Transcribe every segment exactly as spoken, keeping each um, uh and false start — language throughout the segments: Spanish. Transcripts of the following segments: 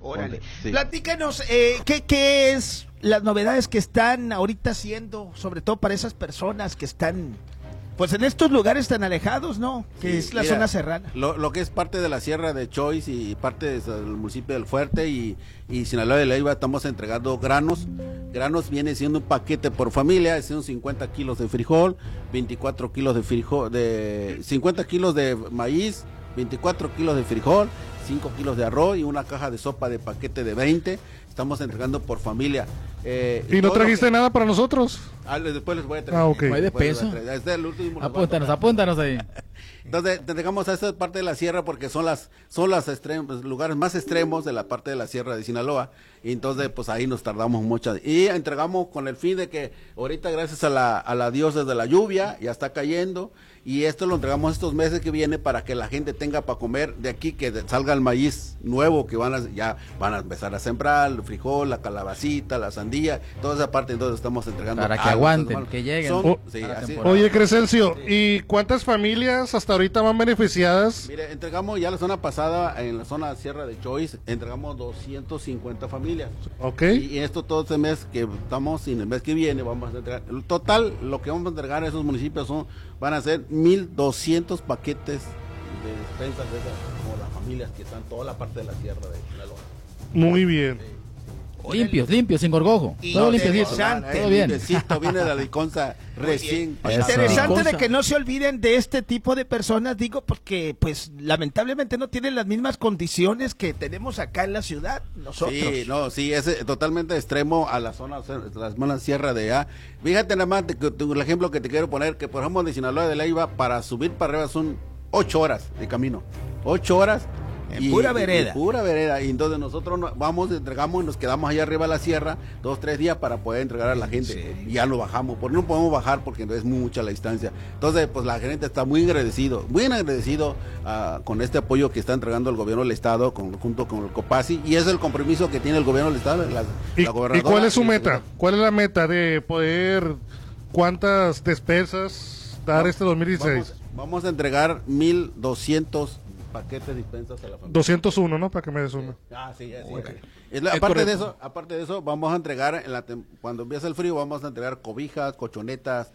Órale. Sí. Platícanos, eh, ¿qué, ¿qué es las novedades que están ahorita haciendo, sobre todo para esas personas que están, pues en estos lugares tan alejados, ¿no? Que Sí, es la mira, zona serrana. Lo, lo que es parte de la Sierra de Choix y parte del municipio del Fuerte y, y Sinaloa de Leiva, estamos entregando granos. Granos viene siendo un paquete por familia, es cincuenta kilos de frijol, veinticuatro kilos de frijol, de cincuenta kilos de maíz, veinticuatro kilos de frijol, cinco kilos de arroz y una caja de sopa de paquete de veinte. Estamos entregando por familia. Eh, ¿Y no trajiste que... nada para nosotros? Ah, después les voy a traer. Ah, ok. ¿Hay de peso? Este es el último. Apúntanos, apúntanos ahí. Entonces, entregamos a esta parte de la sierra porque son las son las extremos, lugares más extremos de la parte de la sierra de Sinaloa. Y entonces, pues ahí nos tardamos mucho. Y entregamos con el fin de que ahorita, gracias a la, a la diosa de la lluvia, ya está cayendo. Y esto lo entregamos estos meses que viene para que la gente tenga para comer de aquí, que salga el maíz nuevo, que van a, ya van a empezar a sembrar, el frijol, la calabacita, la sandía, toda esa parte. Entonces estamos entregando. Para que aguanten, que lleguen. Son, oh, sí, así, oye, Crescencio, ¿y cuántas familias hasta ahorita van beneficiadas? Mire, entregamos ya la zona pasada, en la zona Sierra de Choix, entregamos doscientas cincuenta familias. Ok. Y, y esto todo este mes que estamos, y en el mes que viene vamos a entregar, el total, lo que vamos a entregar a esos municipios son, van a ser mil doscientos paquetes de despensas de esas, como las familias que están toda la parte de la Sierra de Sinaloa. Muy bien. Limpios, limpios, sin gorgojo. Y Todo no, limpiosito. interesante. Todo bien. Limpiecito, viene de la liconza recién. Eso. Interesante Cosa. de que no se olviden de este tipo de personas, digo, porque pues lamentablemente no tienen las mismas condiciones que tenemos acá en la ciudad, nosotros. Sí, no, sí, es eh, totalmente extremo a la zona, la zona Sierra de A. Fíjate nada más, te- que- el ejemplo que te quiero poner, que por ejemplo de Sinaloa de Leiva, para subir para arriba son ocho horas de camino. Ocho horas. En pura vereda. En pura vereda. Y entonces nosotros no- vamos, entregamos y nos quedamos allá arriba de la sierra dos, tres días para poder entregar a la gente. Y ya lo bajamos, porque no podemos bajar porque es mucha la distancia. Entonces, pues la gente está muy agradecido, muy agradecido uh, con este apoyo que está entregando el gobierno del estado con, junto con el COPASI. Y es el compromiso que tiene el gobierno del estado, la, ¿Y, la gobernadora. ¿y cuál es su y- meta? ¿Cuál es la meta de poder, cuántas despensas dar este dos mil dieciséis? Vamos, vamos a entregar mil doscientos paquetes de dispensas a la familia. doscientos uno, ¿no? Para que me des uno. Ah, sí, sí, sí. Es la- aparte de eso, aparte de eso, vamos a entregar en la tem- cuando empieza el frío, vamos a entregar cobijas, colchonetas,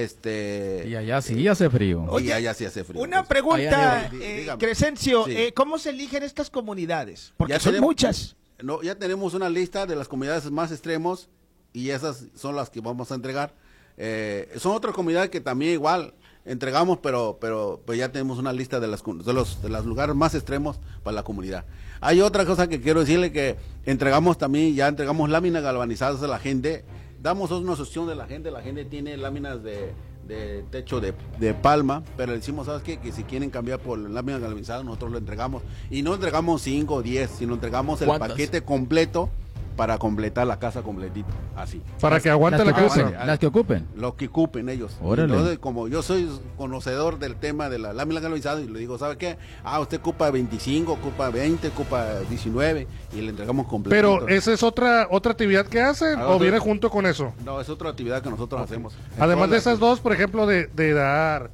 este Y allá sí hace frío. Oye, allá sí hace frío. Una pues. pregunta, Allá arriba. eh, Dígame. Crescencio, Sí. eh, ¿cómo se eligen estas comunidades? Porque Ya son tenemos- muchas. No, ya tenemos una lista de las comunidades más extremos y esas son las que vamos a entregar. Eh, son otras comunidades que también igual entregamos, pero pero pues ya tenemos una lista de las com- de los de los lugares más extremos para la comunidad. Hay otra cosa que quiero decirle, que entregamos también, ya entregamos láminas galvanizadas a la gente. Damos una opción de la gente, la gente tiene láminas de, de techo de, de palma, pero le decimos, ¿sabes qué? Que si quieren cambiar por láminas galvanizadas, nosotros lo entregamos. Y no entregamos cinco o diez, sino entregamos el ¿Cuántas? paquete completo para completar la casa completito, así. Para que aguante Las la que ocupen, casa. las que ocupen. Lo que ocupen ellos. Órale. Entonces, como yo soy conocedor del tema de la lámina galvanizada, y le digo, ¿sabe qué? Ah, usted ocupa veinticinco, ocupa veinte, ocupa diecinueve, y le entregamos completito. Pero, ¿esa es otra otra actividad que hacen Ah, o otra- viene junto con eso? No, es otra actividad que nosotros hacemos. Además de Todas las- esas dos, por ejemplo, de, de dar...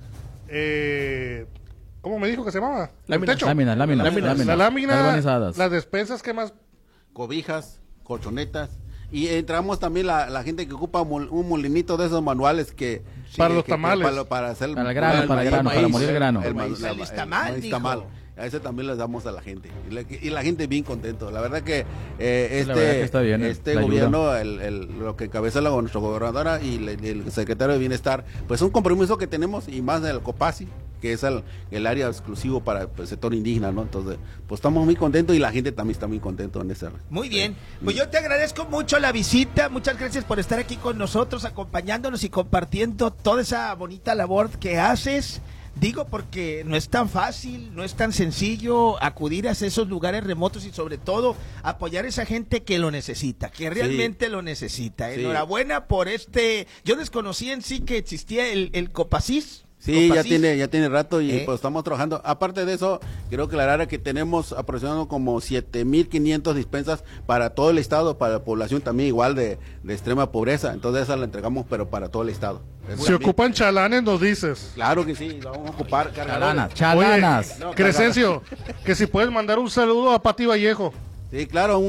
Eh, ¿Cómo me dijo que se llamaba? ¿El Láminas, techo? láminas, láminas, Láminas. láminas. La lámina, Galvanizadas. las despensas, ¿qué más? Cobijas, colchonetas, y entramos también la, la gente que ocupa mol- un molinito de esos manuales que... Para que- los que- tamales. Para, para hacer... Para el grano, para el grano, para moler el grano. El Maíz, maíz, el la- tamal, maíz dijo. tamal. A ese también les damos a la gente. Y la, y la gente bien contento. La verdad que eh, Sí, este, la verdad que está bien, este la ayuda. gobierno, el, el- lo que encabeza la nuestra gobernadora y le- el, secretario de Bienestar, pues un compromiso que tenemos, y más del COPASI, que es el, el área exclusivo para el sector indígena, ¿no? Entonces, pues estamos muy contentos y la gente también está muy contento en ese. Muy bien, pues yo te agradezco mucho la visita, muchas gracias por estar aquí con nosotros, acompañándonos y compartiendo toda esa bonita labor que haces. Digo porque no es tan fácil, no es tan sencillo acudir a esos lugares remotos y sobre todo apoyar a esa gente que lo necesita, que realmente lo necesita. Sí. Enhorabuena por este, yo desconocí en sí que existía el, el Copasís. Sí, ya Copasís. tiene, ya tiene rato y ¿Eh? pues estamos trabajando. Aparte de eso, quiero aclarar que tenemos aproximadamente como siete mil quinientas dispensas para todo el estado, para la población también igual de, de extrema pobreza. Entonces esa la entregamos, pero para todo el estado. Si ocupan chalanes, nos dices. Claro que sí, vamos a ocupar Chalanas, cargadores. chalanas. Oye, Crescencio, que si puedes mandar un saludo a Pati Vallejo. Sí, claro, un